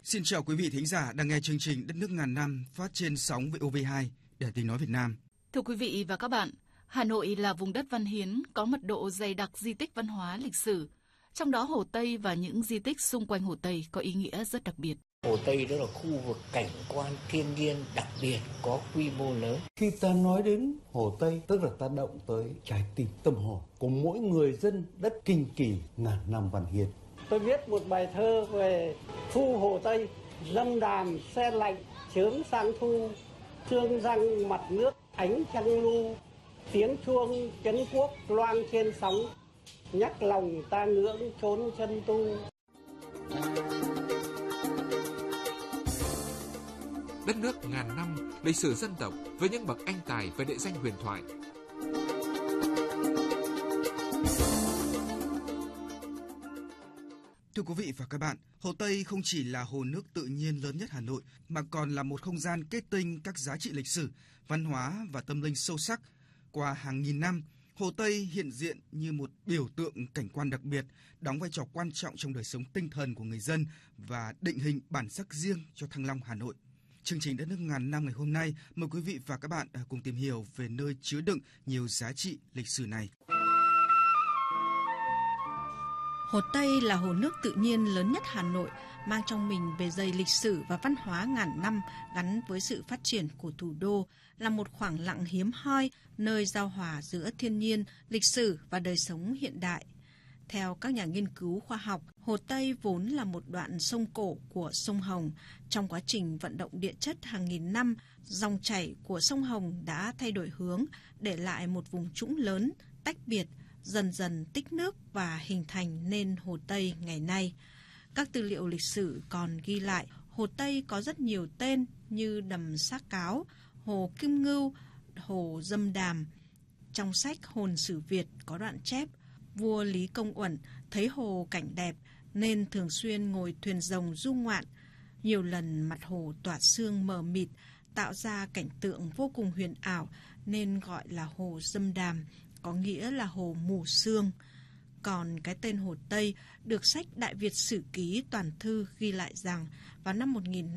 Xin chào quý vị thính giả đang nghe chương trình Đất nước ngàn năm phát trên sóng VOV2, Đài Tiếng nói Việt Nam. Thưa quý vị và các bạn, Hà Nội là vùng đất văn hiến có mật độ dày đặc di tích văn hóa lịch sử. Trong đó Hồ Tây và những di tích xung quanh Hồ Tây có ý nghĩa rất đặc biệt. Hồ Tây đó là khu vực cảnh quan thiên nhiên đặc biệt có quy mô lớn. Khi ta nói đến Hồ Tây, tức là ta động tới trái tim tâm hồn của mỗi người dân đất Kinh Kỳ ngàn năm văn hiến. Tôi viết một bài thơ về thu Hồ Tây, dâm đàm se lạnh chớm sang thu, thương răng mặt nước ánh trăng lu, tiếng chuông trấn quốc loan trên sóng, nhắc lòng ta ngưỡng chốn chân tu. Đất nước ngàn năm, lịch sử dân tộc với những bậc anh tài và địa danh huyền thoại. Thưa quý vị và các bạn, Hồ Tây không chỉ là hồ nước tự nhiên lớn nhất Hà Nội mà còn là một không gian kết tinh các giá trị lịch sử, văn hóa và tâm linh sâu sắc. Qua hàng nghìn năm, Hồ Tây hiện diện như một biểu tượng cảnh quan đặc biệt, đóng vai trò quan trọng trong đời sống tinh thần của người dân và định hình bản sắc riêng cho Thăng Long, Hà Nội. Chương trình Đất nước ngàn năm ngày hôm nay mời quý vị và các bạn cùng tìm hiểu về nơi chứa đựng nhiều giá trị lịch sử này. Hồ Tây là hồ nước tự nhiên lớn nhất Hà Nội, mang trong mình bề dày lịch sử và văn hóa ngàn năm gắn với sự phát triển của thủ đô, là một khoảng lặng hiếm hoi, nơi giao hòa giữa thiên nhiên, lịch sử và đời sống hiện đại. Theo các nhà nghiên cứu khoa học, Hồ Tây vốn là một đoạn sông cổ của sông Hồng. Trong quá trình vận động địa chất hàng nghìn năm, dòng chảy của sông Hồng đã thay đổi hướng, để lại một vùng trũng lớn, tách biệt, dần dần tích nước và hình thành nên Hồ Tây ngày nay. Các tư liệu lịch sử còn ghi lại Hồ Tây có rất nhiều tên như đầm Xác Cáo, hồ Kim Ngưu, hồ Dâm Đàm. Trong sách Hồn Sử Việt có đoạn chép, vua Lý Công Uẩn thấy hồ cảnh đẹp nên thường xuyên ngồi thuyền rồng du ngoạn. Nhiều lần mặt hồ tỏa sương mờ mịt, tạo ra cảnh tượng vô cùng huyền ảo nên gọi là hồ Dâm Đàm, có nghĩa là hồ mù sương. Còn cái tên Hồ Tây được sách Đại Việt Sử Ký Toàn Thư ghi lại rằng vào năm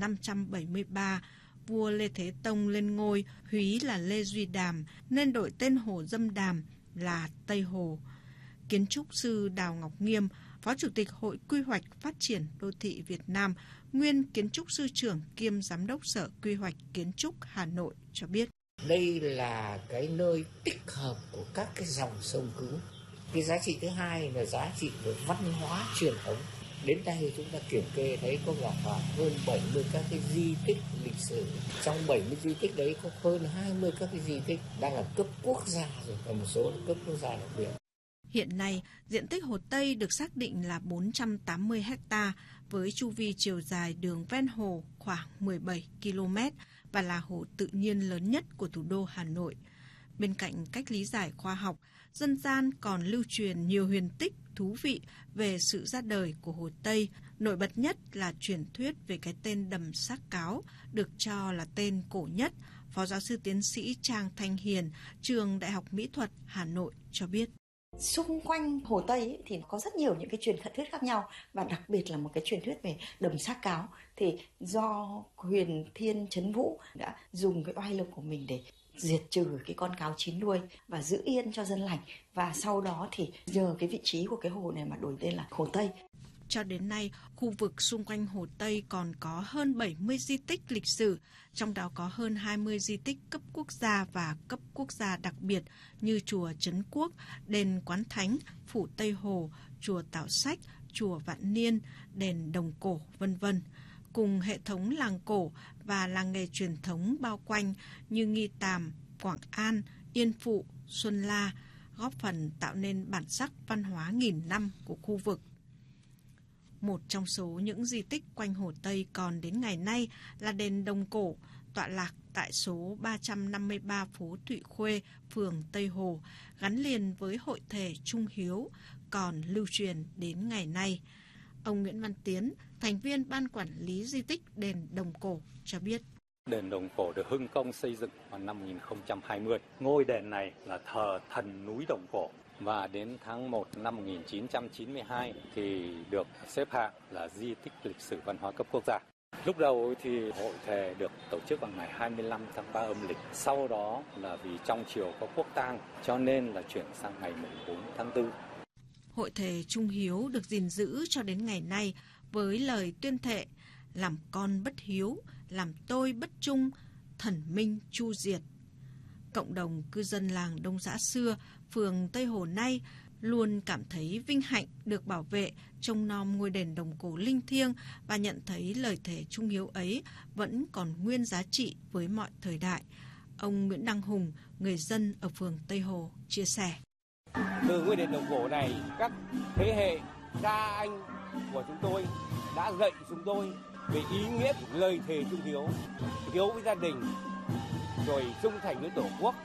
1573, vua Lê Thế Tông lên ngôi húy là Lê Duy Đàm nên đổi tên hồ Dâm Đàm là Tây Hồ. Kiến trúc sư Đào Ngọc Nghiêm, Phó Chủ tịch Hội Quy hoạch Phát triển Đô thị Việt Nam, nguyên kiến trúc sư trưởng kiêm Giám đốc Sở Quy hoạch Kiến trúc Hà Nội cho biết. Đây là cái nơi tích hợp của các cái dòng sông cứu. Cái giá trị thứ hai là giá trị về văn hóa truyền thống. Đến đây chúng ta kiểm kê thấy có khoảng hơn 70 các cái di tích lịch sử. Trong 70 di tích đấy có hơn 20 các cái di tích đang là cấp quốc gia rồi, và một số là cấp quốc gia đặc biệt. Hiện nay, diện tích Hồ Tây được xác định là 480 ha với chu vi chiều dài đường ven hồ khoảng 17 km và là hồ tự nhiên lớn nhất của thủ đô Hà Nội. Bên cạnh cách lý giải khoa học, dân gian còn lưu truyền nhiều huyền tích thú vị về sự ra đời của Hồ Tây. Nổi bật nhất là truyền thuyết về cái tên đầm Xác Cáo, được cho là tên cổ nhất. Phó giáo sư tiến sĩ Trang Thanh Hiền, trường Đại học Mỹ thuật Hà Nội cho biết. Xung quanh Hồ Tây ấy, thì có rất nhiều những cái truyền thuyết khác nhau, và đặc biệt là một cái truyền thuyết về đầm Xác Cáo thì do Huyền Thiên Trấn Vũ đã dùng cái oai lực của mình để diệt trừ cái con cáo chín đuôi và giữ yên cho dân lành, và sau đó thì nhờ cái vị trí của cái hồ này mà đổi tên là Hồ Tây. Cho đến nay, khu vực xung quanh Hồ Tây còn có hơn 70 di tích lịch sử, trong đó có hơn 20 di tích cấp quốc gia và cấp quốc gia đặc biệt như chùa Trấn Quốc, đền Quán Thánh, phủ Tây Hồ, chùa Tảo Sách, chùa Vạn Niên, đền Đồng Cổ, v.v. Cùng hệ thống làng cổ và làng nghề truyền thống bao quanh như Nghi Tàm, Quảng An, Yên Phụ, Xuân La, góp phần tạo nên bản sắc văn hóa nghìn năm của khu vực. Một trong số những di tích quanh Hồ Tây còn đến ngày nay là đền Đồng Cổ, tọa lạc tại số 353 phố Thụy Khuê, phường Tây Hồ, gắn liền với hội thể Trung Hiếu, còn lưu truyền đến ngày nay. Ông Nguyễn Văn Tiến, thành viên Ban Quản lý Di tích đền Đồng Cổ cho biết. Đền Đồng Cổ được hưng công xây dựng vào năm 1020. Ngôi đền này là thờ thần núi Đồng Cổ. Và đến tháng 1 năm 1992 thì được xếp hạng là di tích lịch sử văn hóa cấp quốc gia. Lúc đầu thì hội thề được tổ chức vào ngày 25 tháng 3 âm lịch. Sau đó là vì trong triều có quốc tang cho nên là chuyển sang ngày 4 tháng 4. Hội thề trung hiếu được gìn giữ cho đến ngày nay với lời tuyên thệ: làm con bất hiếu, làm tôi bất trung, thần minh chu diệt. Cộng đồng cư dân làng Đông Giã xưa, phường Tây Hồ nay luôn cảm thấy vinh hạnh được bảo vệ, trông nom ngôi đền đồng cổ linh thiêng và nhận thấy lời thề trung hiếu ấy vẫn còn nguyên giá trị với mọi thời đại. Ông Nguyễn Đăng Hùng, người dân ở phường Tây Hồ, chia sẻ. Từ ngôi đền đồng cổ này, các thế hệ cha anh của chúng tôi đã dạy chúng tôi về ý nghĩa của lời thề trung hiếu, hiếu với gia đình, rồi trung thành với Tổ quốc.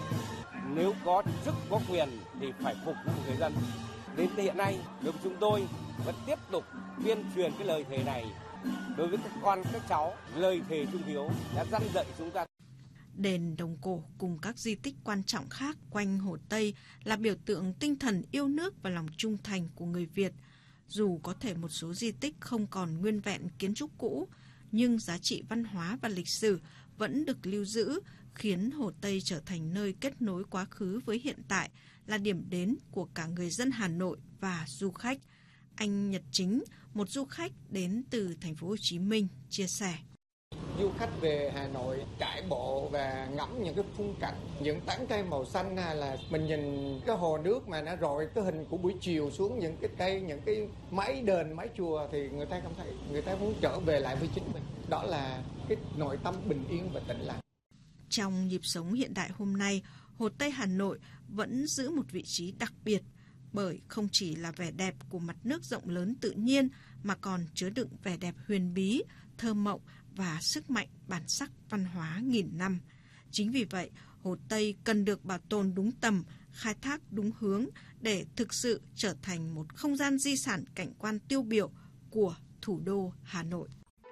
Nếu có chức có quyền thì phải phục vụ người dân. Đến hiện nay, chúng tôi vẫn tiếp tục tuyên truyền cái lời thề này đối với các con, các cháu. Lời thề trung hiếu đã răn dạy chúng ta. Đền đồng cổ cùng các di tích quan trọng khác quanh Hồ Tây là biểu tượng tinh thần yêu nước và lòng trung thành của người Việt. Dù có thể một số di tích không còn nguyên vẹn kiến trúc cũ, nhưng giá trị văn hóa và lịch sử vẫn được lưu giữ, khiến Hồ Tây trở thành nơi kết nối quá khứ với hiện tại, là điểm đến của cả người dân Hà Nội và du khách. Anh Nhật Chính, một du khách đến từ thành phố Hồ Chí Minh, chia sẻ. Du khách về Hà Nội trải bộ và ngắm những cái khung cảnh, những tán cây màu xanh, hay là mình nhìn cái hồ nước mà nó rọi cái hình của buổi chiều xuống những cái cây, những cái mái đền, mái chùa, thì người ta cảm thấy người ta muốn trở về lại với chính mình. Đó là cái nội tâm bình yên và tĩnh lặng. Trong nhịp sống hiện đại hôm nay, Hồ Tây Hà Nội vẫn giữ một vị trí đặc biệt, bởi không chỉ là vẻ đẹp của mặt nước rộng lớn tự nhiên mà còn chứa đựng vẻ đẹp huyền bí, thơ mộng và sức mạnh bản sắc văn hóa nghìn năm. Chính vì vậy, Hồ Tây cần được bảo tồn đúng tầm, khai thác đúng hướng để thực sự trở thành một không gian di sản cảnh quan tiêu biểu của thủ đô Hà Nội.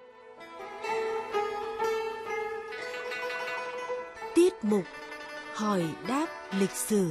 Tiết mục Hỏi đáp lịch sử.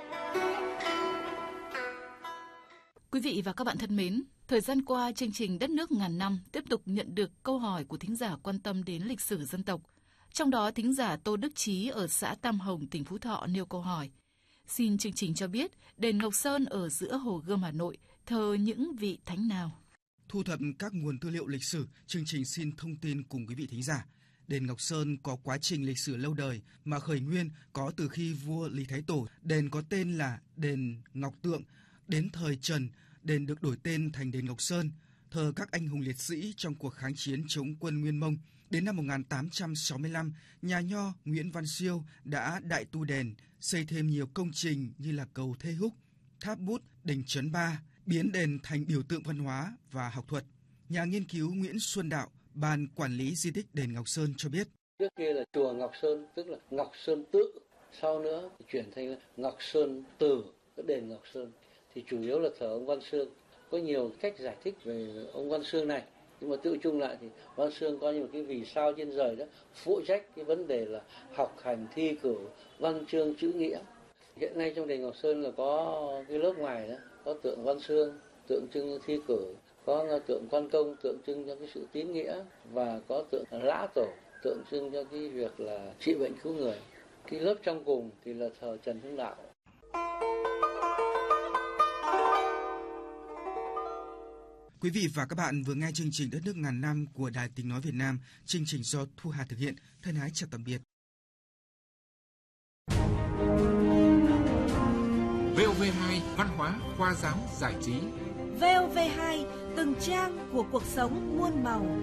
Quý vị và các bạn thân mến, thời gian qua, chương trình Đất nước ngàn năm tiếp tục nhận được câu hỏi của thính giả quan tâm đến lịch sử dân tộc. Trong đó, thính giả Tô Đức Chí ở xã Tam Hồng, tỉnh Phú Thọ nêu câu hỏi: xin chương trình cho biết, đền Ngọc Sơn ở giữa Hồ Gươm Hà Nội thờ những vị thánh nào? Thu thập các nguồn tư liệu lịch sử, chương trình xin thông tin cùng quý vị thính giả. Đền Ngọc Sơn có quá trình lịch sử lâu đời mà khởi nguyên có từ khi vua Lý Thái Tổ. Đền có tên là đền Ngọc Tượng. Đến thời Trần, đền được đổi tên thành đền Ngọc Sơn, thờ các anh hùng liệt sĩ trong cuộc kháng chiến chống quân Nguyên Mông. Đến năm 1865, nhà nho Nguyễn Văn Siêu đã đại tu đền, xây thêm nhiều công trình như là cầu Thê Húc, tháp bút, đình Trấn Ba, biến đền thành biểu tượng văn hóa và học thuật. Nhà nghiên cứu Nguyễn Xuân Đạo, Ban Quản lý Di tích đền Ngọc Sơn cho biết. Trước kia là chùa Ngọc Sơn, tức là Ngọc Sơn Tự. Sau nữa thì chuyển thành Ngọc Sơn Tử, cái đền Ngọc Sơn. Thì chủ yếu là thờ ông Văn Xương. Có nhiều cách giải thích về ông Văn Xương này. Nhưng mà tự chung lại thì Văn Xương có những cái vì sao trên trời đó phụ trách cái vấn đề là học hành thi cử văn chương chữ nghĩa. Hiện nay trong đền Ngọc Sơn là có cái lớp ngoài đó, có tượng Văn Xương, tượng trưng thi cử, có tượng Quan Công tượng trưng cho cái sự tín nghĩa, và có tượng Lã Tổ tượng trưng cho cái việc là trị bệnh cứu người. Cái lớp trong cùng thì là thờ Trần Hưng Đạo. Quý vị và các bạn vừa nghe chương trình Đất nước ngàn năm của Đài Tiếng nói Việt Nam, chương trình do Thu Hà thực hiện. Thân ái chào tạm biệt. VOV2 Văn hóa, khoa giáo, giải trí. VOV2 từng trang của cuộc sống muôn màu.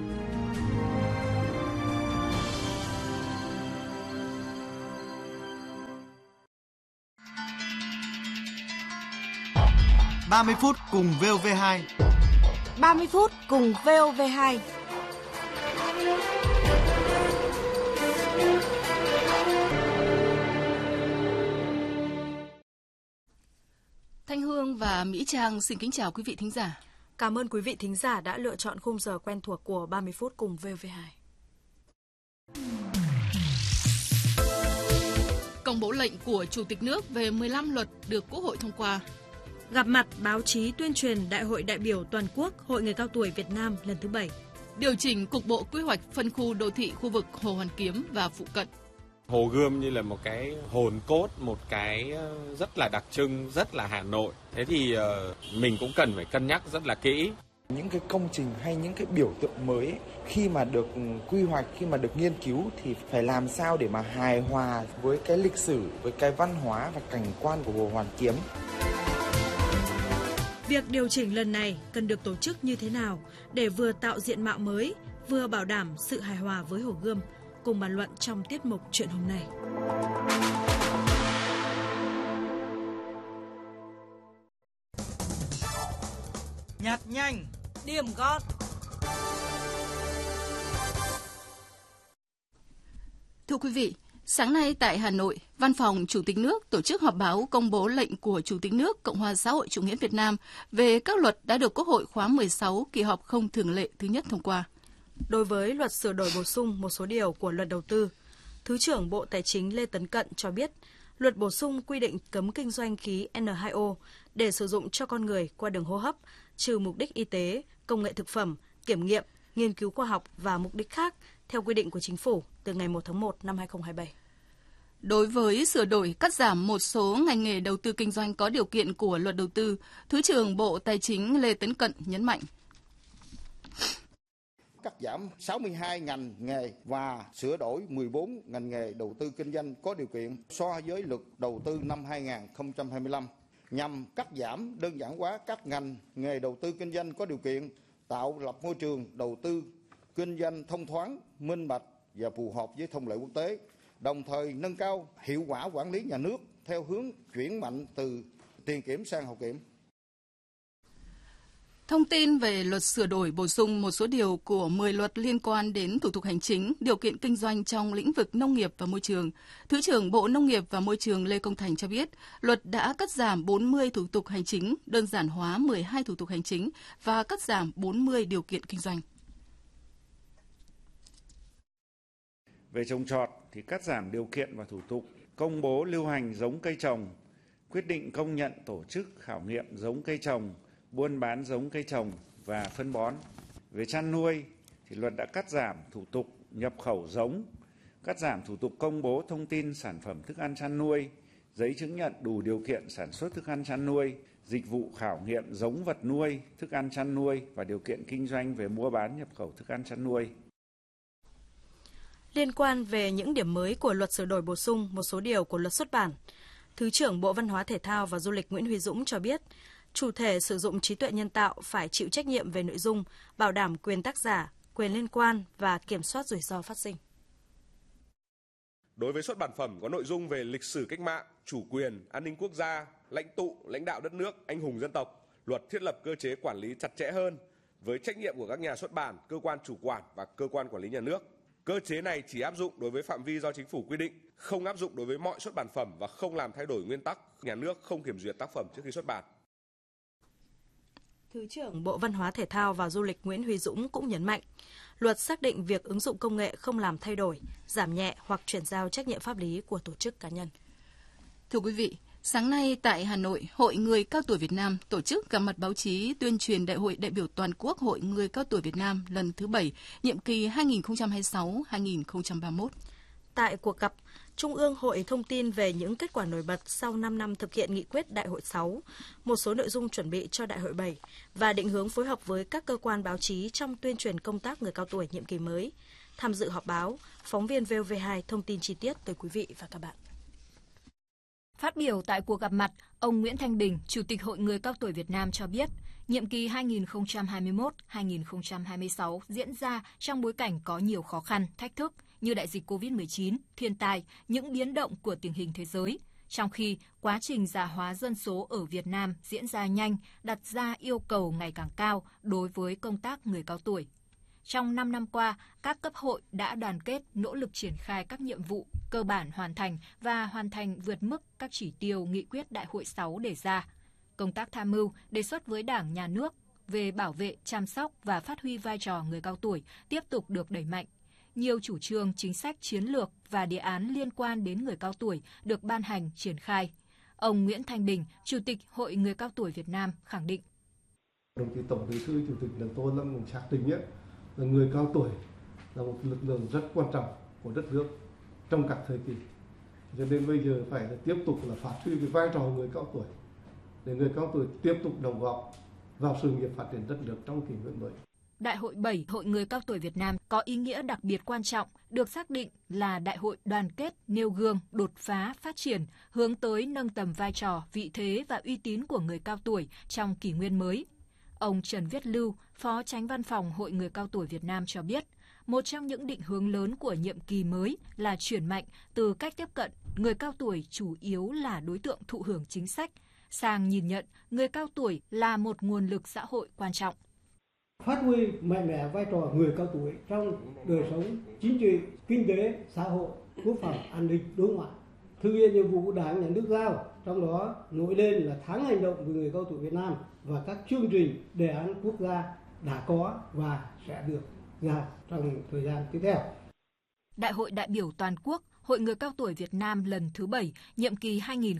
Ba mươi phút cùng VOV2. 30 phút cùng VOV2. Thanh Hương và Mỹ Trang xin kính chào quý vị thính giả. Cảm ơn quý vị thính giả đã lựa chọn khung giờ quen thuộc của 30 phút cùng VOV2. Công bố lệnh của Chủ tịch nước về 15 luật được Quốc hội thông qua. Gặp mặt báo chí tuyên truyền Đại hội đại biểu toàn quốc Hội Người cao tuổi Việt Nam lần thứ 7. điều chỉnh cục bộ quy hoạch phân khu đô thị khu vực Hồ Hoàn Kiếm và phụ cận. Hồ Gươm như là một cái hồn cốt, một cái rất là đặc trưng, rất là Hà Nội. Thế thì mình cũng cần phải cân nhắc rất là kỹ. Những cái công trình hay những cái biểu tượng mới khi mà được quy hoạch, khi mà được nghiên cứu thì phải làm sao để mà hài hòa với cái lịch sử, với cái văn hóa và cảnh quan của Hồ Hoàn Kiếm. Việc điều chỉnh lần này cần được tổ chức như thế nào để vừa tạo diện mạo mới, vừa bảo đảm sự hài hòa với Hồ Gươm? Cùng bàn luận trong tiết mục Chuyện hôm nay. Nhặt nhanh, điểm gọn. Thưa quý vị, sáng nay tại Hà Nội, Văn phòng Chủ tịch nước tổ chức họp báo công bố lệnh của Chủ tịch nước Cộng hòa xã hội chủ nghĩa Việt Nam về các luật đã được Quốc hội khóa 16 kỳ họp không thường lệ thứ nhất thông qua. Đối với luật sửa đổi bổ sung một số điều của luật đầu tư, Thứ trưởng Bộ Tài chính Lê Tấn Cận cho biết, luật bổ sung quy định cấm kinh doanh khí N2O để sử dụng cho con người qua đường hô hấp, trừ mục đích y tế, công nghệ thực phẩm, kiểm nghiệm, nghiên cứu khoa học và mục đích khác theo quy định của Chính phủ từ ngày 1 tháng 1 năm 2027. Đối với sửa đổi cắt giảm một số ngành nghề đầu tư kinh doanh có điều kiện của luật đầu tư, Thứ trưởng Bộ Tài chính Lê Tấn Cận nhấn mạnh. Cắt giảm 62 ngành nghề và sửa đổi 14 ngành nghề đầu tư kinh doanh có điều kiện so với luật đầu tư năm 2025 nhằm cắt giảm đơn giản hóa các ngành nghề đầu tư kinh doanh có điều kiện, tạo lập môi trường đầu tư kinh doanh thông thoáng, minh bạch và phù hợp với thông lệ quốc tế, đồng thời nâng cao hiệu quả quản lý nhà nước theo hướng chuyển mạnh từ tiền kiểm sang hậu kiểm. Thông tin về luật sửa đổi bổ sung một số điều của 10 luật liên quan đến thủ tục hành chính, điều kiện kinh doanh trong lĩnh vực nông nghiệp và môi trường. Thứ trưởng Bộ Nông nghiệp và Môi trường Lê Công Thành cho biết, luật đã cắt giảm 40 thủ tục hành chính, đơn giản hóa 12 thủ tục hành chính và cắt giảm 40 điều kiện kinh doanh. Về trồng trọt thì cắt giảm điều kiện và thủ tục, công bố lưu hành giống cây trồng, quyết định công nhận tổ chức khảo nghiệm giống cây trồng, buôn bán giống cây trồng và phân bón. Về chăn nuôi thì luật đã cắt giảm thủ tục nhập khẩu giống, cắt giảm thủ tục công bố thông tin sản phẩm thức ăn chăn nuôi, giấy chứng nhận đủ điều kiện sản xuất thức ăn chăn nuôi, dịch vụ khảo nghiệm giống vật nuôi, thức ăn chăn nuôi và điều kiện kinh doanh về mua bán nhập khẩu thức ăn chăn nuôi. Liên quan về những điểm mới của luật sửa đổi bổ sung một số điều của luật xuất bản, Thứ trưởng Bộ Văn hóa Thể thao và Du lịch Nguyễn Huy Dũng cho biết, chủ thể sử dụng trí tuệ nhân tạo phải chịu trách nhiệm về nội dung, bảo đảm quyền tác giả, quyền liên quan và kiểm soát rủi ro phát sinh. Đối với xuất bản phẩm có nội dung về lịch sử cách mạng, chủ quyền, an ninh quốc gia, lãnh tụ, lãnh đạo đất nước, anh hùng dân tộc, luật thiết lập cơ chế quản lý chặt chẽ hơn với trách nhiệm của các nhà xuất bản, cơ quan chủ quản và cơ quan quản lý nhà nước. Cơ chế này chỉ áp dụng đối với phạm vi do chính phủ quy định, không áp dụng đối với mọi xuất bản phẩm và không làm thay đổi nguyên tắc nhà nước không kiểm duyệt tác phẩm trước khi xuất bản. Thứ trưởng Bộ Văn hóa Thể thao và Du lịch Nguyễn Huy Dũng cũng nhấn mạnh, luật xác định việc ứng dụng công nghệ không làm thay đổi, giảm nhẹ hoặc chuyển giao trách nhiệm pháp lý của tổ chức cá nhân. Thưa quý vị, sáng nay tại Hà Nội, Hội Người Cao Tuổi Việt Nam tổ chức gặp mặt báo chí tuyên truyền Đại hội đại biểu toàn quốc Hội Người Cao Tuổi Việt Nam lần thứ 7, nhiệm kỳ 2026-2031. Tại cuộc gặp, Trung ương Hội thông tin về những kết quả nổi bật sau 5 năm thực hiện nghị quyết Đại hội 6, một số nội dung chuẩn bị cho Đại hội 7 và định hướng phối hợp với các cơ quan báo chí trong tuyên truyền công tác người cao tuổi nhiệm kỳ mới. Tham dự họp báo, phóng viên VOV2 thông tin chi tiết tới quý vị và các bạn. Phát biểu tại cuộc gặp mặt, ông Nguyễn Thanh Bình, Chủ tịch Hội Người Cao Tuổi Việt Nam cho biết, nhiệm kỳ 2021-2026 diễn ra trong bối cảnh có nhiều khó khăn, thách thức như đại dịch COVID-19, thiên tai, những biến động của tình hình thế giới, trong khi quá trình già hóa dân số ở Việt Nam diễn ra nhanh, đặt ra yêu cầu ngày càng cao đối với công tác người cao tuổi. Trong 5 năm qua, các cấp hội đã đoàn kết nỗ lực triển khai các nhiệm vụ cơ bản hoàn thành vượt mức các chỉ tiêu nghị quyết Đại hội 6 đề ra. Công tác tham mưu, đề xuất với Đảng, Nhà nước về bảo vệ, chăm sóc và phát huy vai trò người cao tuổi tiếp tục được đẩy mạnh. Nhiều chủ trương, chính sách chiến lược và đề án liên quan đến người cao tuổi được ban hành, triển khai. Ông Nguyễn Thanh Bình, Chủ tịch Hội Người Cao Tuổi Việt Nam khẳng định. Đồng chí Tổng Bí thư Chủ tịch nước Tô Lâm cũng xác định là người cao tuổi là một lực lượng rất quan trọng của đất nước trong các thời kỳ. Cho nên bây giờ phải là tiếp tục là phát huy cái vai trò người cao tuổi để người cao tuổi tiếp tục đóng góp vào sự nghiệp phát triển đất nước trong kỷ nguyên mới. Đại hội 7 Hội Người Cao Tuổi Việt Nam có ý nghĩa đặc biệt quan trọng, được xác định là đại hội đoàn kết, nêu gương, đột phá, phát triển, hướng tới nâng tầm vai trò, vị thế và uy tín của người cao tuổi trong kỷ nguyên mới. Ông Trần Viết Lưu, Phó Chánh Văn phòng Hội Người Cao Tuổi Việt Nam cho biết, một trong những định hướng lớn của nhiệm kỳ mới là chuyển mạnh từ cách tiếp cận người cao tuổi chủ yếu là đối tượng thụ hưởng chính sách, sang nhìn nhận người cao tuổi là một nguồn lực xã hội quan trọng. Phát huy mạnh mẽ vai trò người cao tuổi trong đời sống chính trị, kinh tế, xã hội, quốc phòng, an ninh, đối ngoại, thực hiện nhiệm vụ của Đảng, Nhà nước giao, trong đó nổi lên là tháng hành động về người cao tuổi Việt Nam và các chương trình đề án quốc gia đã có và sẽ được giao trong thời gian tiếp theo. Đại hội đại biểu toàn quốc Hội Người Cao Tuổi Việt Nam lần thứ 7, nhiệm kỳ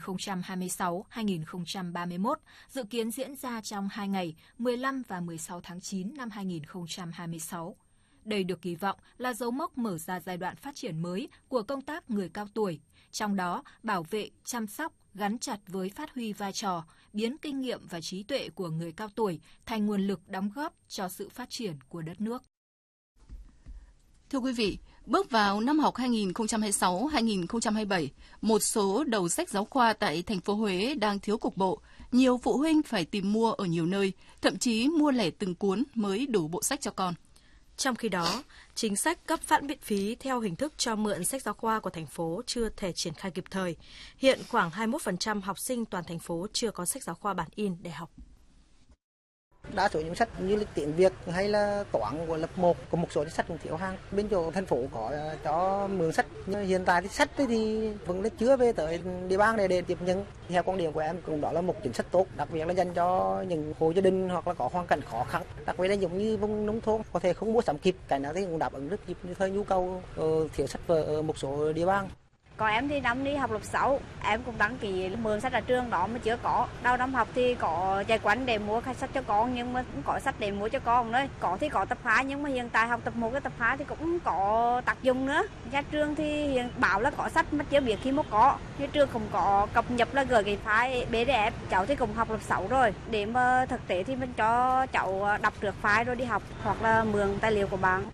2026-2031, dự kiến diễn ra trong 2 ngày, 15 và 16 tháng 9 năm 2026. Đây được kỳ vọng là dấu mốc mở ra giai đoạn phát triển mới của công tác người cao tuổi, trong đó bảo vệ, chăm sóc, gắn chặt với phát huy vai trò, biến kinh nghiệm và trí tuệ của người cao tuổi thành nguồn lực đóng góp cho sự phát triển của đất nước. Thưa quý vị, bước vào năm học 2026-2027, một số đầu sách giáo khoa tại thành phố Huế đang thiếu cục bộ. Nhiều phụ huynh phải tìm mua ở nhiều nơi, thậm chí mua lẻ từng cuốn mới đủ bộ sách cho con. Trong khi đó, chính sách cấp phát miễn phí theo hình thức cho mượn sách giáo khoa của thành phố chưa thể triển khai kịp thời. Hiện khoảng 21% học sinh toàn thành phố chưa có sách giáo khoa bản in để học. Đa số những sách như lịch tiếng Việt hay là toán của lớp 1 có một số sách cũng thiếu hàng. Bên chỗ thành phố có cho mượn sách, nhưng hiện tại thì sách thì vẫn chưa về tới địa bàn để tiếp nhận. Theo quan điểm của em cũng đó là một chính sách tốt, đặc biệt là dành cho những hộ gia đình hoặc là có hoàn cảnh khó khăn, đặc biệt là giống như vùng nông thôn có thể không mua sắm kịp, cái nào thì cũng đáp ứng rất kịp như thời nhu cầu thiếu sách vở ở một số địa bàn. Còn em thì năm đi học lớp 6, em cũng đăng ký mượn sách ở trường đó mà chưa có. Đầu năm học thì có chạy quanh để mua sách cho con nhưng mà cũng có sách để mua cho con nữa. Có thì có tập 2 nhưng mà hiện tại học tập 1 cái tập 2 thì cũng có tác dụng nữa. Nhà trường thì hiện bảo là có sách mà chưa biết khi mà có. Nhà trường không có cập nhật là gửi cái file PDF. Cháu thì cũng học lớp 6 rồi. Để mà thực tế thì mình cho cháu đọc được file rồi đi học hoặc là mượn tài liệu của bạn.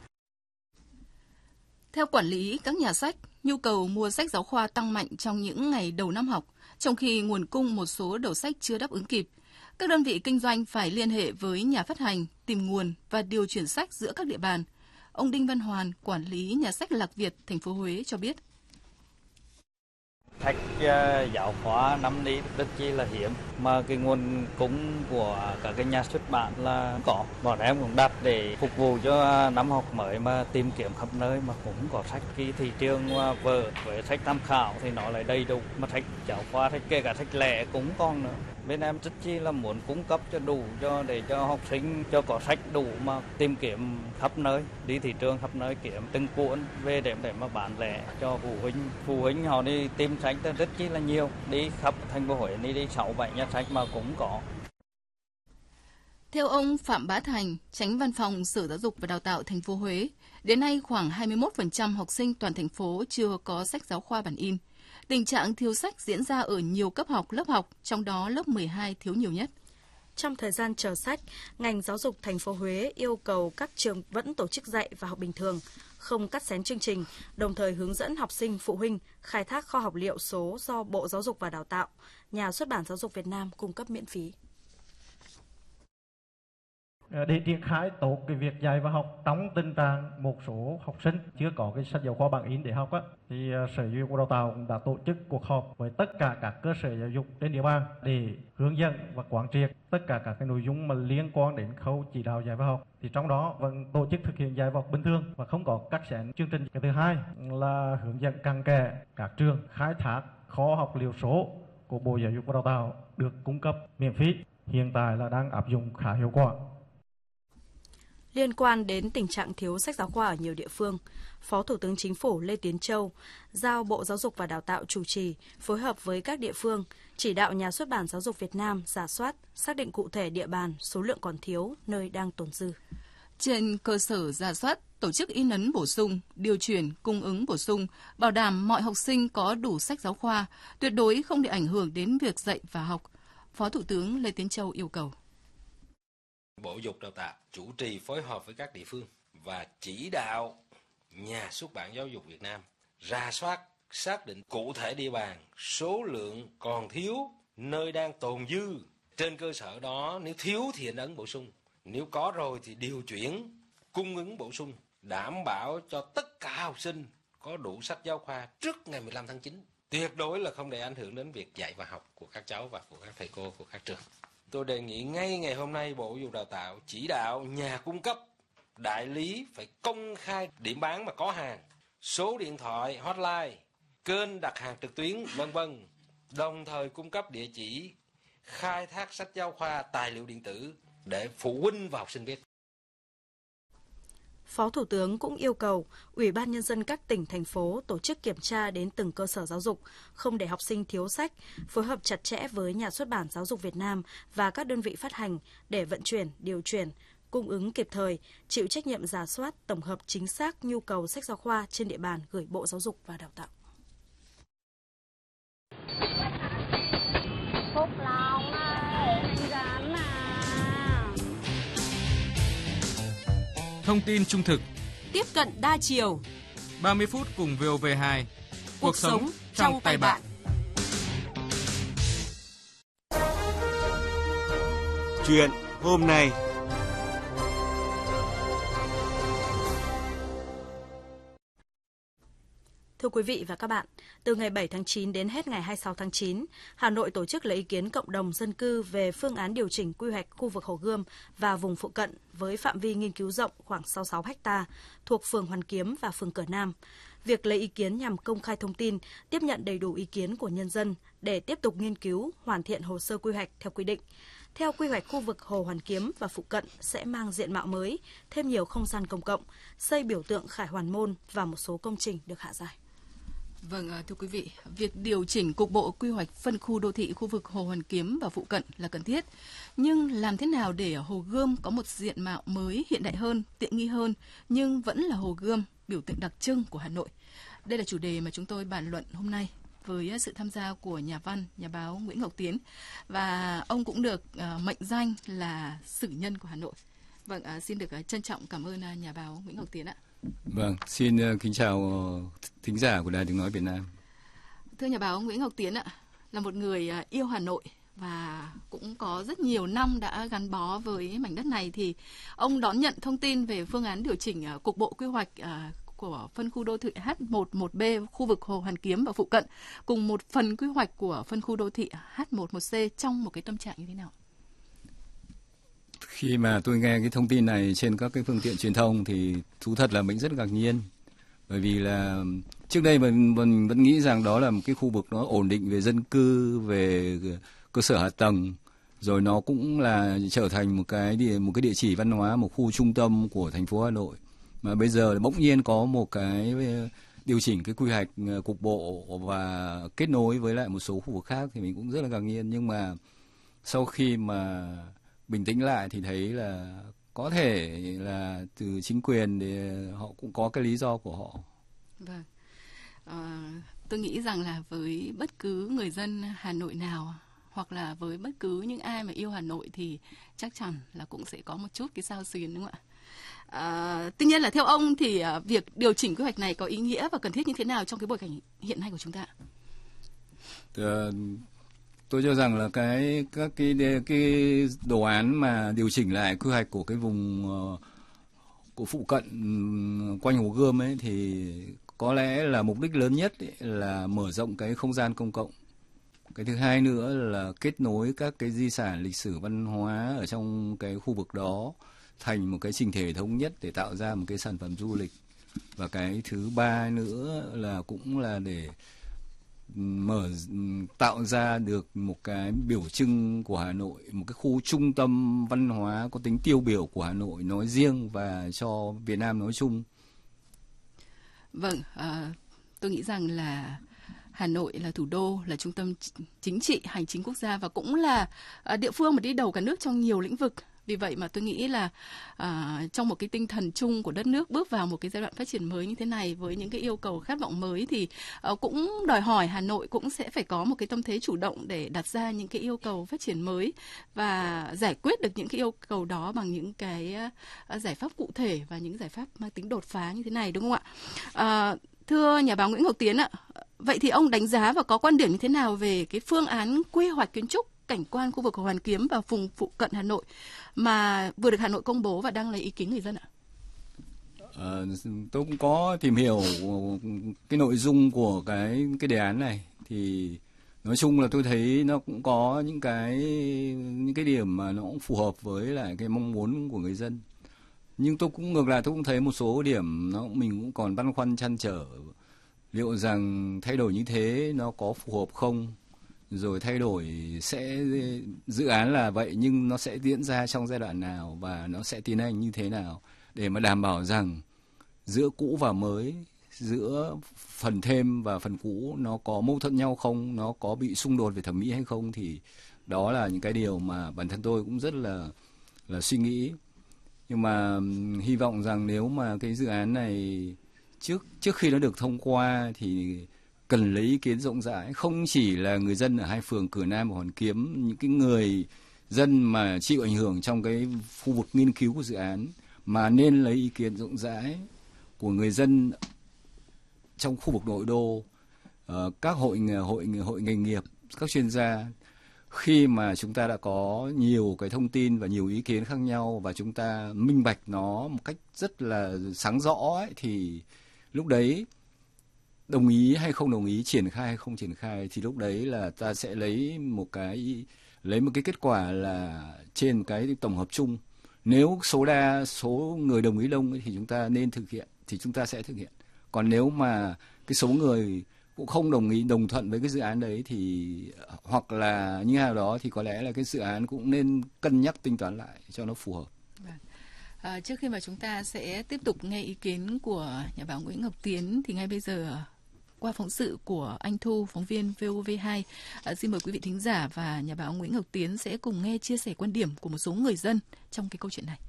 Theo quản lý các nhà sách, nhu cầu mua sách giáo khoa tăng mạnh trong những ngày đầu năm học, trong khi nguồn cung một số đầu sách chưa đáp ứng kịp. Các đơn vị kinh doanh phải liên hệ với nhà phát hành, tìm nguồn và điều chuyển sách giữa các địa bàn. Ông Đinh Văn Hoàn, quản lý nhà sách Lạc Việt, thành phố Huế cho biết. Sách giáo khoa năm nay rất chi là hiếm, mà cái nguồn cung của các cái nhà xuất bản là có. Bọn em cũng đặt để phục vụ cho năm học mới mà tìm kiếm khắp nơi mà cũng có sách. Cái thị trường vở với sách tham khảo thì nó lại đầy đủ, mà sách giáo khoa, sách kể cả sách lẻ cũng còn nữa. Bên em rất chi là muốn cung cấp cho đủ để cho học sinh cho có sách đủ mà tìm kiếm khắp nơi, đi thị trường khắp nơi kiếm từng cuốn về để mà bán lẻ cho phụ huynh. Phụ huynh họ đi tìm sách rất chi là nhiều, đi khắp thành phố Huế đi 6-7 nhà sách mà cũng có. Theo ông Phạm Bá Thành, Chánh Văn phòng Sở Giáo dục và Đào tạo thành phố Huế, đến nay khoảng 21% học sinh toàn thành phố chưa có sách giáo khoa bản in. Tình trạng thiếu sách diễn ra ở nhiều cấp học, lớp học, trong đó lớp 12 thiếu nhiều nhất. Trong thời gian chờ sách, ngành giáo dục thành phố Huế yêu cầu các trường vẫn tổ chức dạy và học bình thường, không cắt xén chương trình, đồng thời hướng dẫn học sinh, phụ huynh khai thác kho học liệu số do Bộ Giáo dục và Đào tạo, Nhà xuất bản Giáo dục Việt Nam cung cấp miễn phí. Để triển khai tốt cái việc dạy và học trong tình trạng một số học sinh chưa có cái sách giáo khoa bằng in để học thì Sở Giáo dục và Đào tạo cũng đã tổ chức cuộc họp với tất cả các cơ sở giáo dục trên địa bàn để hướng dẫn và quán triệt tất cả các cái nội dung mà liên quan đến khâu chỉ đạo dạy và học. Thì trong đó vẫn tổ chức thực hiện dạy và học bình thường và không có cắt xén chương trình. Cái thứ hai là hướng dẫn cặn kẽ các trường khai thác kho học liệu số của Bộ Giáo dục và Đào tạo được cung cấp miễn phí, hiện tại là đang áp dụng khá hiệu quả. Liên quan đến tình trạng thiếu sách giáo khoa ở nhiều địa phương, Phó Thủ tướng Chính phủ Lê Tiến Châu giao Bộ Giáo dục và Đào tạo chủ trì, phối hợp với các địa phương, chỉ đạo Nhà xuất bản Giáo dục Việt Nam rà soát, xác định cụ thể địa bàn, số lượng còn thiếu, nơi đang tồn dư. Trên cơ sở rà soát, tổ chức in ấn bổ sung, điều chuyển, cung ứng bổ sung, bảo đảm mọi học sinh có đủ sách giáo khoa, tuyệt đối không để ảnh hưởng đến việc dạy và học. Phó Thủ tướng Lê Tiến Châu yêu cầu. Bộ Dục Đào tạo chủ trì phối hợp với các địa phương và chỉ đạo Nhà xuất bản Giáo dục Việt Nam rà soát, xác định cụ thể địa bàn, số lượng còn thiếu, nơi đang tồn dư. Trên cơ sở đó, nếu thiếu thì in ấn bổ sung, nếu có rồi thì điều chuyển, cung ứng bổ sung, đảm bảo cho tất cả học sinh có đủ sách giáo khoa trước ngày 15 tháng 9. Tuyệt đối là không để ảnh hưởng đến việc dạy và học của các cháu và của các thầy cô của các trường. Tôi đề nghị ngay ngày hôm nay Bộ Giáo dục Đào tạo chỉ đạo nhà cung cấp, đại lý phải công khai điểm bán mà có hàng, số điện thoại, hotline, kênh đặt hàng trực tuyến, v.v. Đồng thời cung cấp địa chỉ khai thác sách giáo khoa, tài liệu điện tử để phụ huynh và học sinh biết. Phó Thủ tướng cũng yêu cầu Ủy ban Nhân dân các tỉnh, thành phố tổ chức kiểm tra đến từng cơ sở giáo dục, không để học sinh thiếu sách, phối hợp chặt chẽ với Nhà xuất bản Giáo dục Việt Nam và các đơn vị phát hành để vận chuyển, điều chuyển, cung ứng kịp thời, chịu trách nhiệm rà soát, tổng hợp chính xác nhu cầu sách giáo khoa trên địa bàn gửi Bộ Giáo dục và Đào tạo. Phúc Long ơi, rán à. Thông tin trung thực, tiếp cận đa chiều, 30 phút cùng VOV2. Cuộc sống trong tay bạn. Chuyện hôm nay. Thưa quý vị và các bạn, từ ngày 7 tháng 9 đến hết ngày 26 tháng 9, Hà Nội tổ chức lấy ý kiến cộng đồng dân cư về phương án điều chỉnh quy hoạch khu vực Hồ Gươm và vùng phụ cận với phạm vi nghiên cứu rộng khoảng 66 ha thuộc phường Hoàn Kiếm và phường Cửa Nam. Việc lấy ý kiến nhằm công khai thông tin, tiếp nhận đầy đủ ý kiến của nhân dân để tiếp tục nghiên cứu, hoàn thiện hồ sơ quy hoạch theo quy định. Theo quy hoạch, khu vực Hồ Hoàn Kiếm và phụ cận sẽ mang diện mạo mới, thêm nhiều không gian công cộng, xây biểu tượng Khải Hoàn Môn và một số công trình được hạ giải. Vâng, thưa quý vị, việc điều chỉnh cục bộ quy hoạch phân khu đô thị khu vực Hồ Hoàn Kiếm và phụ cận là cần thiết. Nhưng làm thế nào để Hồ Gươm có một diện mạo mới, hiện đại hơn, tiện nghi hơn, nhưng vẫn là Hồ Gươm, biểu tượng đặc trưng của Hà Nội? Đây là chủ đề mà chúng tôi bàn luận hôm nay với sự tham gia của nhà văn, nhà báo Nguyễn Ngọc Tiến. Và ông cũng được mệnh danh là sử nhân của Hà Nội. Vâng, xin được trân trọng cảm ơn nhà báo Nguyễn Ngọc Tiến ạ. Vâng, xin kính chào thính giả của Đài Tiếng Nói Việt Nam. Thưa nhà báo Nguyễn Ngọc Tiến ạ, là một người yêu Hà Nội và cũng có rất nhiều năm đã gắn bó với mảnh đất này, thì ông đón nhận thông tin về phương án điều chỉnh cục bộ quy hoạch của phân khu đô thị H11B khu vực Hồ Hoàn Kiếm và phụ cận cùng một phần quy hoạch của phân khu đô thị H11C trong một cái tâm trạng như thế nào? Khi mà tôi nghe cái thông tin này trên các cái phương tiện truyền thông thì thú thật là mình rất ngạc nhiên. Bởi vì là trước đây mình vẫn nghĩ rằng đó là một cái khu vực nó ổn định về dân cư, về cơ sở hạ tầng, rồi nó cũng là trở thành một cái địa chỉ văn hóa, một khu trung tâm của thành phố Hà Nội. Mà bây giờ bỗng nhiên có một cái điều chỉnh cái quy hoạch cục bộ và kết nối với lại một số khu vực khác thì mình cũng rất là ngạc nhiên. Nhưng mà sau khi mà bình tĩnh lại thì thấy là có thể là từ chính quyền thì họ cũng có cái lý do của họ. Vâng. Tôi nghĩ rằng là với bất cứ người dân Hà Nội nào hoặc là với bất cứ những ai mà yêu Hà Nội thì chắc chắn là cũng sẽ có một chút cái xao xuyến, đúng không ạ? Tuy nhiên là theo ông thì việc điều chỉnh quy hoạch này có ý nghĩa và cần thiết như thế nào trong cái bối cảnh hiện nay của chúng ta? Tôi cho rằng là các cái đồ án mà điều chỉnh lại quy hoạch của cái vùng của phụ cận quanh Hồ Gươm ấy thì có lẽ là mục đích lớn nhất ấy là mở rộng cái không gian công cộng. Cái thứ hai nữa là kết nối các cái di sản lịch sử văn hóa ở trong cái khu vực đó thành một cái chỉnh thể thống nhất để tạo ra một cái sản phẩm du lịch. Và cái thứ ba nữa là cũng là để tạo ra được một cái biểu trưng của Hà Nội, một cái khu trung tâm văn hóa có tính tiêu biểu của Hà Nội nói riêng và cho Việt Nam nói chung. Vâng, tôi nghĩ rằng là Hà Nội là thủ đô, là trung tâm chính trị, hành chính quốc gia và cũng là địa phương mà đi đầu cả nước trong nhiều lĩnh vực. Vì vậy mà tôi nghĩ là trong một cái tinh thần chung của đất nước bước vào một cái giai đoạn phát triển mới như thế này với những cái yêu cầu khát vọng mới thì cũng đòi hỏi Hà Nội cũng sẽ phải có một cái tâm thế chủ động để đặt ra những cái yêu cầu phát triển mới và giải quyết được những cái yêu cầu đó bằng những cái giải pháp cụ thể và những giải pháp mang tính đột phá như thế này, đúng không ạ? Thưa nhà báo Nguyễn Ngọc Tiến ạ, vậy thì ông đánh giá và có quan điểm như thế nào về cái phương án quy hoạch kiến trúc cảnh quan khu vực Hồ Hoàn Kiếm và vùng phụ cận Hà Nội mà vừa được Hà Nội công bố và đang lấy ý kiến người dân ạ? Tôi cũng có tìm hiểu cái nội dung của cái đề án này, thì nói chung là tôi thấy nó cũng có những cái điểm mà nó cũng phù hợp với lại cái mong muốn của người dân. Nhưng tôi cũng ngược lại, tôi cũng thấy một số điểm mình cũng còn băn khoăn trăn trở liệu rằng thay đổi như thế nó có phù hợp không, rồi thay đổi dự án là vậy nhưng nó sẽ diễn ra trong giai đoạn nào và nó sẽ tiến hành như thế nào để mà đảm bảo rằng giữa cũ và mới, giữa phần thêm và phần cũ nó có mâu thuẫn nhau không, nó có bị xung đột về thẩm mỹ hay không. Thì đó là những cái điều mà bản thân tôi cũng rất là suy nghĩ. Nhưng mà hy vọng rằng nếu mà cái dự án này trước khi nó được thông qua thì cần lấy ý kiến rộng rãi, không chỉ là người dân ở hai phường Cửa Nam và Hoàn Kiếm, những cái người dân mà chịu ảnh hưởng trong cái khu vực nghiên cứu của dự án, mà nên lấy ý kiến rộng rãi của người dân trong khu vực nội đô, các hội nghề nghiệp, các chuyên gia. Khi mà chúng ta đã có nhiều cái thông tin và nhiều ý kiến khác nhau và chúng ta minh bạch nó một cách rất là sáng rõ ấy, thì lúc đấy đồng ý hay không đồng ý, triển khai hay không triển khai, thì lúc đấy là ta sẽ lấy một cái kết quả là trên cái tổng hợp chung. Nếu số người đồng ý đông ấy, thì chúng ta nên thực hiện thì chúng ta sẽ thực hiện. Còn nếu mà cái số người cũng không đồng thuận với cái dự án đấy thì hoặc là như nào đó thì có lẽ là cái dự án cũng nên cân nhắc tính toán lại cho nó phù hợp. Trước khi mà chúng ta sẽ tiếp tục nghe ý kiến của nhà báo Nguyễn Ngọc Tiến thì ngay bây giờ qua phóng sự của anh Thu, phóng viên VOV2, xin mời quý vị thính giả và nhà báo Nguyễn Ngọc Tiến sẽ cùng nghe chia sẻ quan điểm của một số người dân trong cái câu chuyện này.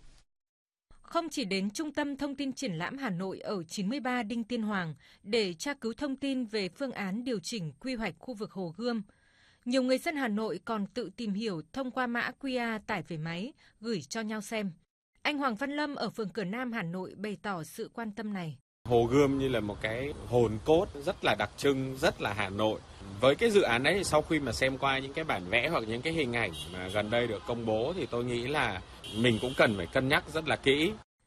Không chỉ đến Trung tâm Thông tin Triển lãm Hà Nội ở 93 Đinh Tiên Hoàng để tra cứu thông tin về phương án điều chỉnh quy hoạch khu vực Hồ Gươm, nhiều người dân Hà Nội còn tự tìm hiểu thông qua mã QR tải về máy, gửi cho nhau xem. Anh Hoàng Văn Lâm ở phường Cửa Nam, Hà Nội bày tỏ sự quan tâm này. Hồ Gươm như là một cái hồn cốt rất là đặc trưng, rất là Hà Nội. Với cái dự án đấy, sau khi mà xem qua những cái bản vẽ hoặc những cái hình ảnh mà gần đây được công bố thì tôi nghĩ là mình cũng cần phải cân nhắc rất là kỹ.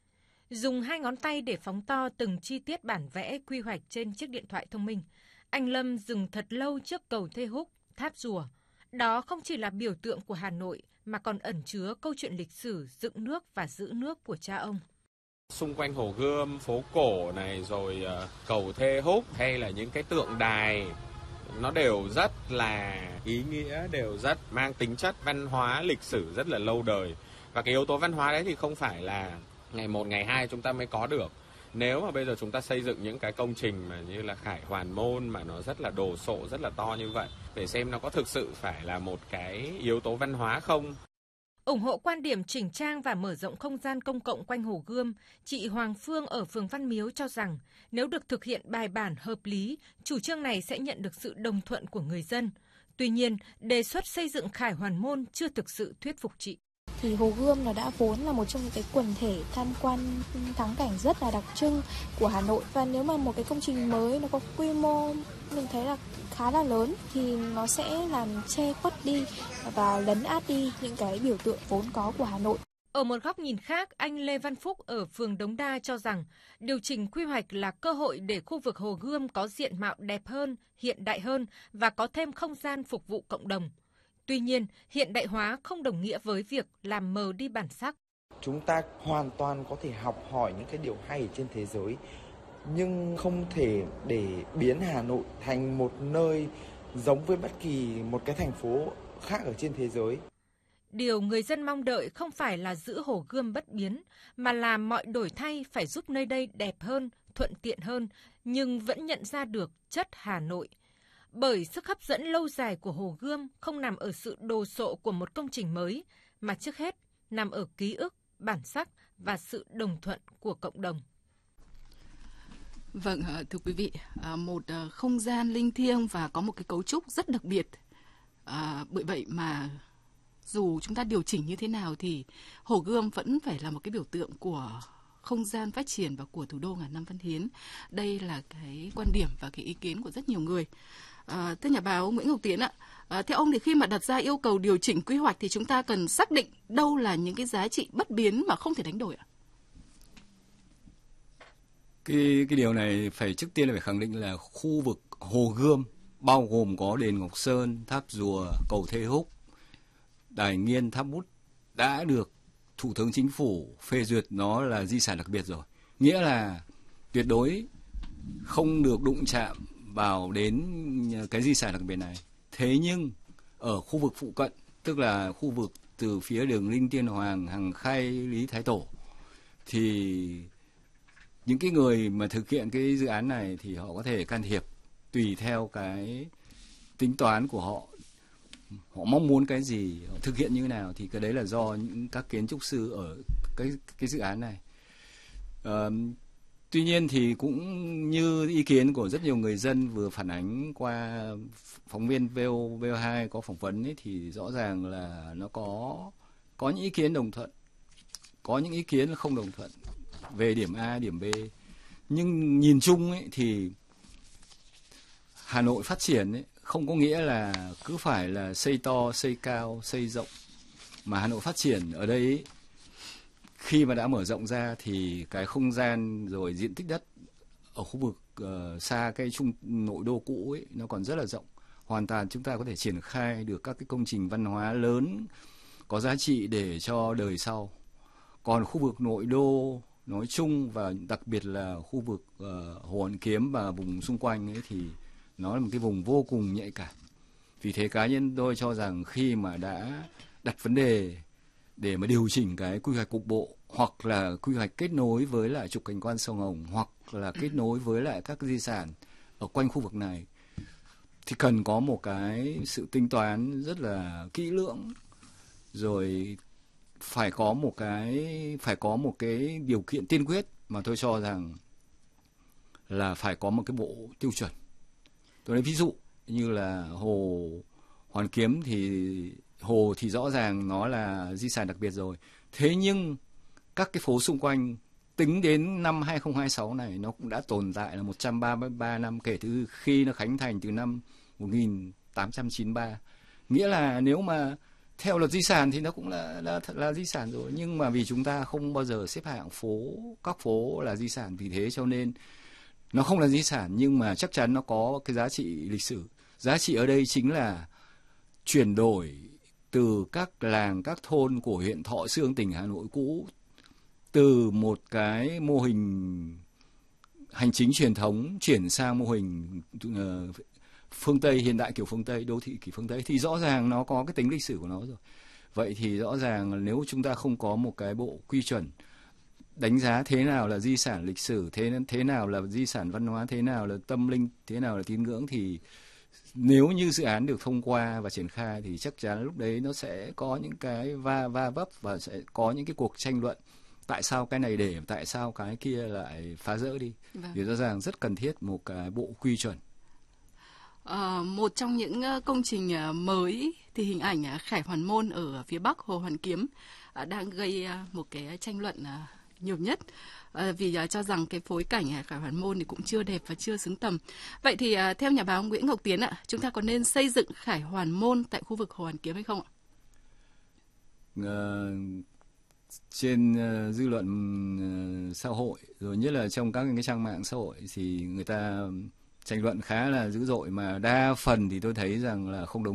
Dùng 2 ngón tay để phóng to từng chi tiết bản vẽ quy hoạch trên chiếc điện thoại thông minh, anh Lâm dừng thật lâu trước cầu Thê Húc, tháp Rùa. Đó không chỉ là biểu tượng của Hà Nội mà còn ẩn chứa câu chuyện lịch sử dựng nước và giữ nước của cha ông. Xung quanh Hồ Gươm, phố cổ này, rồi cầu Thê Húc hay là những cái tượng đài, nó đều rất là ý nghĩa, đều rất mang tính chất văn hóa, lịch sử rất là lâu đời. Và cái yếu tố văn hóa đấy thì không phải là ngày 1, ngày 2 chúng ta mới có được. Nếu mà bây giờ chúng ta xây dựng những cái công trình mà như là Khải Hoàn Môn mà nó rất là đồ sộ, rất là to như vậy, để xem nó có thực sự phải là một cái yếu tố văn hóa không. Ủng hộ quan điểm chỉnh trang và mở rộng không gian công cộng quanh Hồ Gươm, chị Hoàng Phương ở phường Văn Miếu cho rằng nếu được thực hiện bài bản hợp lý, chủ trương này sẽ nhận được sự đồng thuận của người dân. Tuy nhiên, đề xuất xây dựng Khải Hoàn Môn chưa thực sự thuyết phục chị. Thì Hồ Gươm nó đã vốn là một trong những cái quần thể tham quan thắng cảnh rất là đặc trưng của Hà Nội. Và nếu mà một cái công trình mới nó có quy mô mình thấy là khá là lớn thì nó sẽ làm che khuất đi và lấn át đi những cái biểu tượng vốn có của Hà Nội. Ở một góc nhìn khác, anh Lê Văn Phúc ở phường Đống Đa cho rằng điều chỉnh quy hoạch là cơ hội để khu vực Hồ Gươm có diện mạo đẹp hơn, hiện đại hơn và có thêm không gian phục vụ cộng đồng. Tuy nhiên, hiện đại hóa không đồng nghĩa với việc làm mờ đi bản sắc. Chúng ta hoàn toàn có thể học hỏi những cái điều hay trên thế giới, nhưng không thể để biến Hà Nội thành một nơi giống với bất kỳ một cái thành phố khác ở trên thế giới. Điều người dân mong đợi không phải là giữ Hồ Gươm bất biến, mà là mọi đổi thay phải giúp nơi đây đẹp hơn, thuận tiện hơn, nhưng vẫn nhận ra được chất Hà Nội. Bởi sức hấp dẫn lâu dài của Hồ Gươm không nằm ở sự đồ sộ của một công trình mới, mà trước hết nằm ở ký ức, bản sắc và sự đồng thuận của cộng đồng. Vâng, thưa quý vị, một không gian linh thiêng và có một cái cấu trúc rất đặc biệt. Bởi vậy mà dù chúng ta điều chỉnh như thế nào thì Hồ Gươm vẫn phải là một cái biểu tượng của không gian phát triển và của thủ đô ngàn năm văn hiến. Đây là cái quan điểm và cái ý kiến của rất nhiều người. Thưa nhà báo Nguyễn Ngọc Tiến ạ, theo ông thì khi mà đặt ra yêu cầu điều chỉnh quy hoạch thì chúng ta cần xác định đâu là những cái giá trị bất biến mà không thể đánh đổi ạ? Cái điều này trước tiên là phải khẳng định là khu vực Hồ Gươm bao gồm có đền Ngọc Sơn, tháp Rùa, cầu Thê Húc, đài Nghiên, tháp Bút đã được Thủ tướng Chính phủ phê duyệt nó là di sản đặc biệt rồi. Nghĩa là tuyệt đối không được đụng chạm vào đến cái di sản đặc biệt này. Thế nhưng ở khu vực phụ cận, tức là khu vực từ phía đường Linh Tiên Hoàng, Hằng Khay, Lý Thái Tổ, thì những cái người mà thực hiện cái dự án này thì họ có thể can thiệp tùy theo cái tính toán của họ. Họ mong muốn cái gì, họ thực hiện như thế nào thì cái đấy là do những các kiến trúc sư ở cái dự án này. Tuy nhiên thì cũng như ý kiến của rất nhiều người dân vừa phản ánh qua phóng viên VO2 có phỏng vấn ấy, thì rõ ràng là nó có những ý kiến đồng thuận, có những ý kiến không đồng thuận về điểm A, điểm B. Nhưng nhìn chung ấy, thì Hà Nội phát triển ấy, không có nghĩa là cứ phải là xây to, xây cao, xây rộng. Mà Hà Nội phát triển ở đây ấy, khi mà đã mở rộng ra thì cái không gian rồi diện tích đất ở khu vực xa cái nội đô cũ ấy, nó còn rất là rộng. Hoàn toàn chúng ta có thể triển khai được các cái công trình văn hóa lớn có giá trị để cho đời sau. Còn khu vực nội đô nói chung và đặc biệt là khu vực Hồ Hoàn Kiếm và vùng xung quanh ấy thì nó là một cái vùng vô cùng nhạy cảm. Vì thế cá nhân tôi cho rằng khi mà đã đặt vấn đề để mà điều chỉnh cái quy hoạch cục bộ hoặc là quy hoạch kết nối với lại trục cảnh quan sông Hồng hoặc là kết nối với lại các di sản ở quanh khu vực này thì cần có một cái sự tính toán rất là kỹ lưỡng, rồi phải có một cái điều kiện tiên quyết mà tôi cho rằng là phải có một cái bộ tiêu chuẩn. Tôi lấy ví dụ như là Hồ Hoàn Kiếm thì hồ thì rõ ràng nó là di sản đặc biệt rồi. Thế nhưng các cái phố xung quanh tính đến năm 2026 này nó cũng đã tồn tại là 133 năm kể từ khi nó khánh thành từ năm 1893. Nghĩa là nếu mà theo luật di sản thì nó cũng là di sản rồi, nhưng mà vì chúng ta không bao giờ xếp hạng các phố là di sản, vì thế cho nên nó không là di sản nhưng mà chắc chắn nó có cái giá trị lịch sử. Giá trị ở đây chính là chuyển đổi từ các làng, các thôn của huyện Thọ Xương, tỉnh Hà Nội cũ, từ một cái mô hình hành chính truyền thống chuyển sang mô hình phương Tây, hiện đại kiểu phương Tây, đô thị kiểu phương Tây, thì rõ ràng nó có cái tính lịch sử của nó rồi. Vậy thì rõ ràng là nếu chúng ta không có một cái bộ quy chuẩn đánh giá thế nào là di sản lịch sử, thế nào là di sản văn hóa, thế nào là tâm linh, thế nào là tín ngưỡng, thì nếu như dự án được thông qua và triển khai thì chắc chắn lúc đấy nó sẽ có những cái va vấp và sẽ có những cái cuộc tranh luận. Tại sao cái này để, tại sao cái kia lại phá rỡ đi? Vâng. Thì rõ ràng rất cần thiết một cái bộ quy chuẩn. Một trong những công trình mới thì hình ảnh Khải Hoàn Môn ở phía bắc Hồ Hoàn Kiếm đang gây một cái tranh luận nhiều nhất, vì cho rằng cái phối cảnh Khải Hoàn Môn thì cũng chưa đẹp và chưa xứng tầm. Vậy thì theo nhà báo Nguyễn Ngọc Tiến ạ, chúng ta có nên xây dựng Khải Hoàn Môn tại khu vực Hồ Hoàn Kiếm hay không ạ? Trên dư luận xã hội, rồi nhất là trong các cái trang mạng xã hội thì người ta tranh luận khá là dữ dội, mà đa phần thì tôi thấy rằng là không đồng